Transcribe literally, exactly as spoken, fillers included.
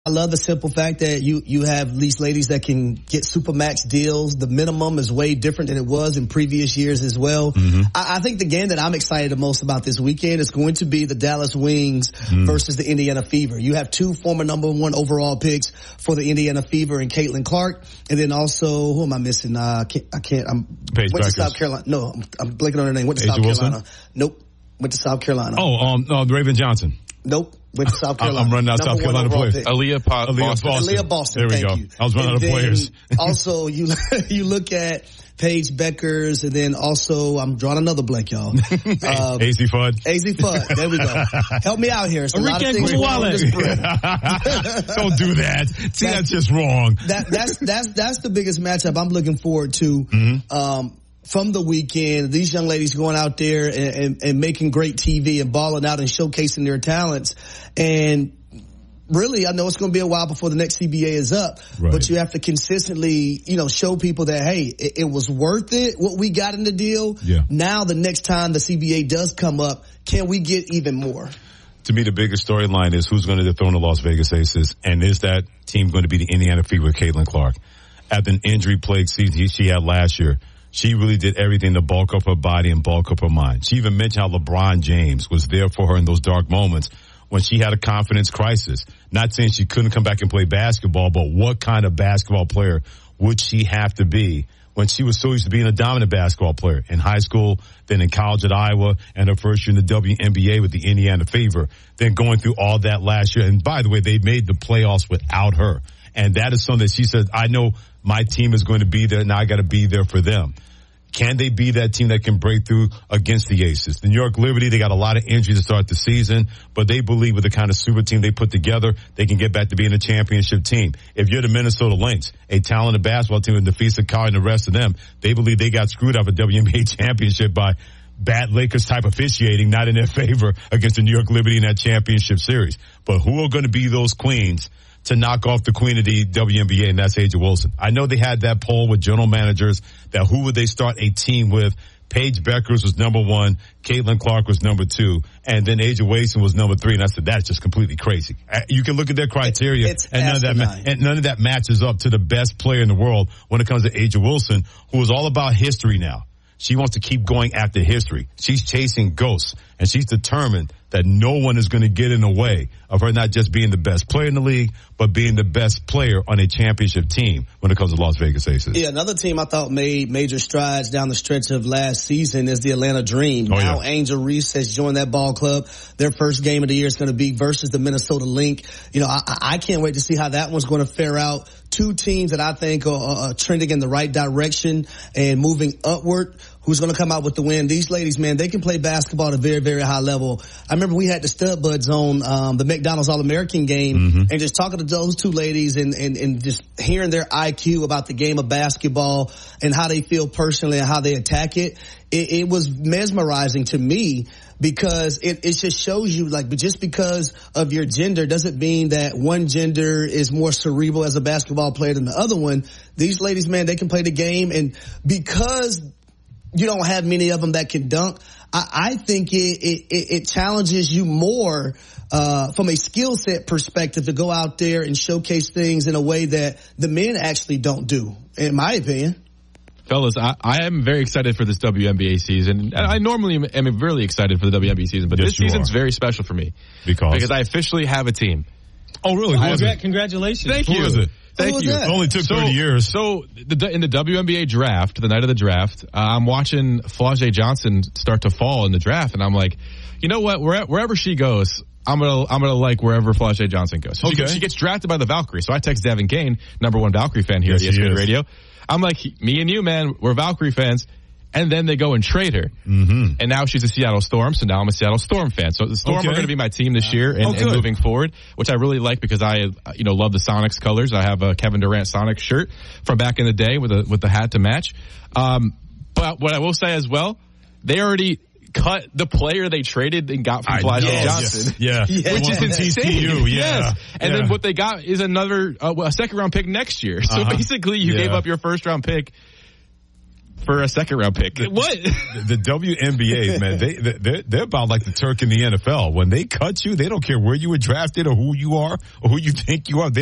I love the simple fact that you, you have these ladies that can get Supermax deals. The minimum is way different than it was in previous years as well. Mm-hmm. I, I think the game that I'm excited the most about this weekend is going to be the Dallas Wings mm. versus the Indiana Fever. You have two former number one overall picks for the Indiana Fever and Caitlin Clark. And then also, who am I missing? Uh, I can't, I can't I'm, Paige went Beckers. to South Carolina. No, I'm, I'm blanking on her name. Went to Asia South Wilson? Carolina. Nope. Went to South Carolina. Oh, um, uh, Raven Johnson. Nope. Went to South Carolina. I'm running out of South Carolina players. Aaliyah po- Aaliyah Boston. Boston. Aaliyah Boston. There we Thank go. you. I was running and out of players. Also, you you look at Paige Beckers, and then also I'm drawing another blank, y'all. Um, A Z Fudd. A Z Fudd. There we go. Help me out here. It's a lot of things going on this spread. Don't do that. See, that's, that's just wrong. That, that's that's that's the biggest matchup I'm looking forward to. Mm-hmm. Um, From the weekend, these young ladies going out there and, and, and making great T V and balling out and showcasing their talents. And really, I know it's going to be a while before the next C B A is up, right. But you have to consistently, you know, show people that, hey, it, it was worth it, what we got in the deal. Yeah. Now the next time the C B A does come up, can we get even more? To me, the biggest storyline is who's going to dethrone the Las Vegas Aces, and is that team going to be the Indiana Fever with Caitlin Clark? After an injury-plagued season she had last year, she really did everything to bulk up her body and bulk up her mind. She even mentioned how LeBron James was there for her in those dark moments when she had a confidence crisis. Not saying she couldn't come back and play basketball, but what kind of basketball player would she have to be when she was so used to being a dominant basketball player in high school, then in college at Iowa, and her first year in the W N B A with the Indiana Fever, then going through all that last year. And by the way, they made the playoffs without her. And that is something that she said, I know my team is going to be there, and I got to be there for them. Can they be that team that can break through against the Aces? The New York Liberty, they got a lot of injuries to start the season, but they believe with the kind of super team they put together, they can get back to being a championship team. If you're the Minnesota Lynx, a talented basketball team with Nafisa Carr and the rest of them, they believe they got screwed out of a W N B A championship by bad Lakers type officiating, not in their favor against the New York Liberty in that championship series. But who are going to be those queens to knock off the queen of the W N B A, and that's A'ja Wilson? I know they had that poll with general managers that who would they start a team with. Paige Beckers was number one, Caitlin Clark was number two, and then A'ja Wilson was number three, and I said, that's just completely crazy. You can look at their criteria, it's and none, of that ma- and none of that matches up to the best player in the world when it comes to A'ja Wilson, who is all about history now. She wants to keep going after history. She's chasing ghosts, and she's determined that no one is going to get in the way of her not just being the best player in the league, but being the best player on a championship team when it comes to Las Vegas Aces. Yeah, another team I thought made major strides down the stretch of last season is the Atlanta Dream. Oh, now yeah. Angel Reese has joined that ball club. Their first game of the year is going to be versus the Minnesota Lynx. You know, I, I can't wait to see how that one's going to fare out. Two teams that I think are, are trending in the right direction and moving upward. Who's going to come out with the win? These ladies, man, they can play basketball at a very, very high level. I remember we had the Stud Buds on um, the McDonald's All-American game, mm-hmm. and just talking to those two ladies and, and, and just hearing their I Q about the game of basketball and how they feel personally and how they attack it. It, it was mesmerizing to me because it, it just shows you, like, but just because of your gender doesn't mean that one gender is more cerebral as a basketball player than the other one. These ladies, man, they can play the game, and because you don't have many of them that can dunk, I, I think it, it, it challenges you more uh from a skill set perspective to go out there and showcase things in a way that the men actually don't do, in my opinion. Fellas, I, I am very excited for this W N B A season. I normally am, am really excited for the W N B A season, but yes, this season's are. very special for me. Because? Because I officially have a team. Oh, really? Who is it? Congratulations. Thank Who you. is it? Thank you. It only took so, thirty years. So the, in the W N B A draft, the night of the draft, uh, I'm watching Flau'jae Johnson start to fall in the draft, and I'm like, you know what? Where, wherever she goes, I'm gonna I'm gonna like wherever Flau'jae Johnson goes. So okay. she, she gets drafted by the Valkyrie. So I text Devin Kane, number one Valkyrie fan here yes, at E S P N Radio. I'm like, me and you, man, we're Valkyrie fans. And then they go and trade her. Mm-hmm. And now she's a Seattle Storm, so now I'm a Seattle Storm fan. So the Storm okay. are going to be my team this year and, oh, and moving forward, which I really like because I, you know, love the Sonics colors. I have a Kevin Durant Sonics shirt from back in the day with a with the hat to match. Um, but what I will say as well, they already cut the player they traded and got from Flau'jae yes. Johnson, yeah, yeah. which is insane. T C U, yeah. Yes. And yeah. then what they got is another uh, a second round pick next year. So uh-huh. basically, you yeah. gave up your first round pick for a second round pick. The, what? The, the W N B A, man, they, they're, they're about like the Turk in the N F L. When they cut you, they don't care where you were drafted or who you are or who you think you are. They